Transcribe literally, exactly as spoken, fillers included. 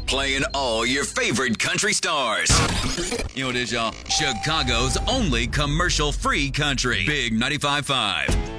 playing all your favorite country stars. You know what it is, y'all? Chicago's only commercial-free country. Big ninety-five point five.